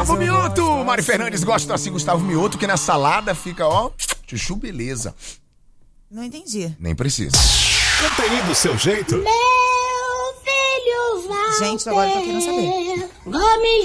Gustavo Mioto! Mari Fernandes gosta assim, Gustavo Mioto, que na salada fica, ó, chuchu beleza. Não entendi. Nem precisa. Canta aí do seu jeito. Meu filho vai. Gente, agora eu tô querendo saber. Gomes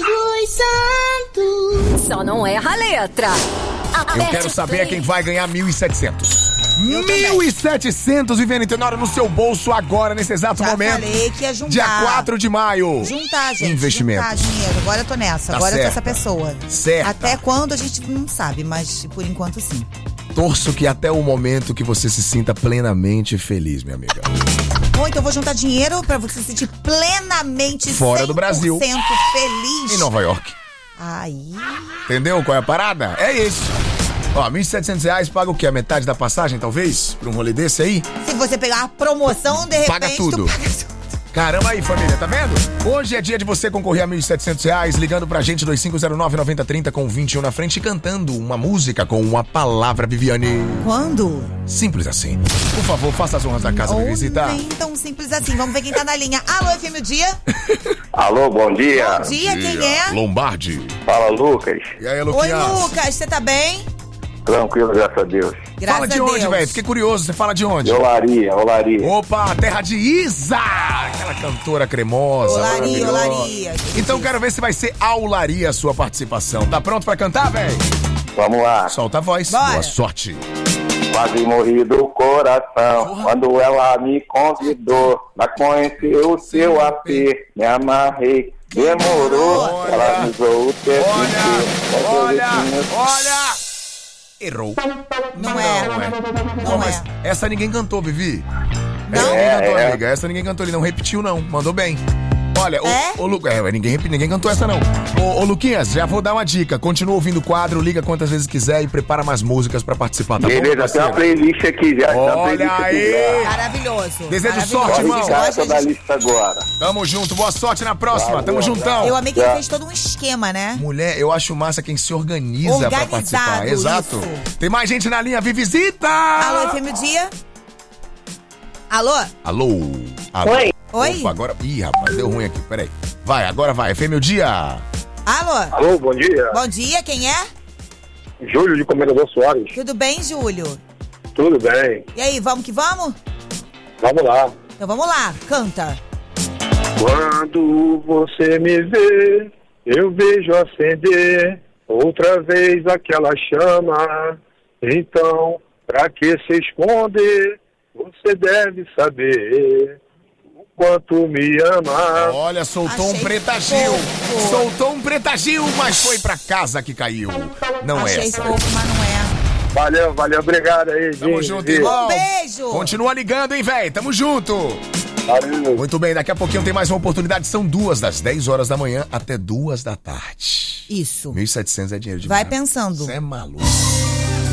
dos Santos. Só não erra a letra. Eu quero saber quem vai ganhar 1.700. Eu também. 1.700 vivendo Tenório no seu bolso agora, nesse exato Já momento. falei que ia juntar. Dia 4 de maio. Juntar, gente. Investimento. Juntar dinheiro. Agora eu tô nessa. Tá Agora eu certa. tô essa pessoa. Certa. Até quando a gente não sabe, mas por enquanto sim. Torço que até o momento que você se sinta plenamente feliz, minha amiga. Bom, então eu vou juntar dinheiro pra você se sentir plenamente Fora do Brasil. 100% feliz. Em Nova York. Aí. Entendeu qual é a parada? É isso. Ó, R$1.700 paga o quê? A metade da passagem, talvez? Pra um rolê desse aí? Se você pegar a promoção, de repente, Paga tudo. tu paga tudo. Caramba aí, família, tá vendo? Hoje é dia de você concorrer a R$1.700, ligando pra gente 2509-9030 com 21 na frente e cantando uma música com uma palavra, Viviane. Quando? Simples assim. Por favor, faça as honras da casa, me visitar. Nem tão simples assim. Vamos ver quem tá na linha. Alô, FM o Dia? Alô, bom dia. Bom dia, quem é? Lombardi. Fala, Lucas. E aí, Oi, Luquinhas? Lucas, você tá bem? Tranquilo, graças a Deus. Graças Fala de a onde, Deus. velho? Fiquei curioso, você fala de onde? Olaria. Opa, terra de Isa! Aquela cantora cremosa. Olaria, maravilhosa. Olaria. Então quero ver se vai ser Aularia a sua participação. Tá pronto pra cantar, velho? Vamos lá. Solta a voz. Bora. Boa sorte. Quase morri do coração quando ela me convidou pra conhecer o seu AP. Me amarrei, demorou, ela me usou o tempo inteiro. Olha! Errou. Não é. Não mas é. essa ninguém cantou, Vivi. Não? Essa ninguém cantou, É. amiga. Essa ninguém cantou, ele não repetiu, não. Mandou bem. Olha, É? o Lucas. Ninguém cantou essa, não. Ô, Luquinhas, já vou dar uma dica. Continua ouvindo o quadro, liga quantas vezes quiser e prepara mais músicas pra participar, tá bom? Beleza, tem parceiro? uma playlist aqui já. Olha aí! Maravilhoso. Desejo Maravilhoso. sorte, Pode irmão. ficar essa da lista agora. Tamo junto, boa sorte na próxima. Valeu, Tamo juntão. Eu amei que ele Já. fez todo um esquema, né? Mulher, eu acho massa quem se organiza pra Organizado, participar. Exato. isso. Tem mais gente na linha, Vivisita! Alô, FM o Dia? Alô? Alô? Alô? Oi. Oi? Opa, agora... Ih, rapaz, deu ruim aqui, peraí. Vai, agora vai. FM o dia. Alô? Alô, bom dia. Bom dia, quem é? Júlio de Comendador Soares. Tudo bem, Júlio? Tudo bem? E aí, vamos que vamos? Vamos lá. Então vamos lá, canta. Quando você me vê, eu vejo acender outra vez aquela chama. Então, pra que se esconder? Você deve saber o quanto me ama. Olha, soltou Achei um Preta Gil. fofo. Soltou um Preta Gil, mas foi pra casa que caiu. Não é Achei essa. fofo, mas não é. Valeu, obrigado aí, Tamo gente. junto, irmão. Um beijo. Continua ligando, hein, velho? Tamo junto. Valeu. Muito bem, daqui a pouquinho tem mais uma oportunidade. São 2 das 10 horas da manhã até 2 da tarde. Isso. 1.700 é dinheiro de Vai pensando. Você é maluco.